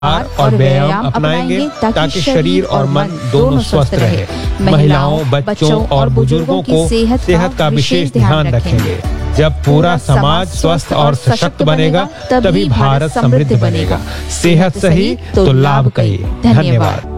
और व्यायाम अपनाएंगे ताकि शरीर और मन दोनों स्वस्थ रहे। महिलाओं, बच्चों और बुजुर्गों को सेहत का विशेष ध्यान रखेंगे। जब पूरा समाज स्वस्थ और सशक्त बनेगा तभी भारत समृद्ध बनेगा। सेहत सही तो लाभ कई। धन्यवाद।